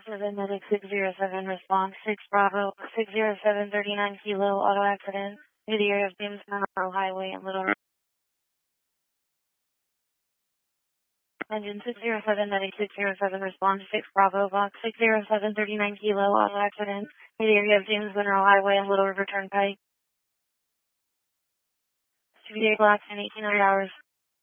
7 medic 607 response 6 Bravo 60739 Kilo auto accident near the area of James Monroe Highway in Little Rock. Engine 607 medic 607 response 6 Bravo Box 60739 Kilo auto accident near the area of James Monroe Highway in Little River Turnpike. 2 o'clock and 1800 hours.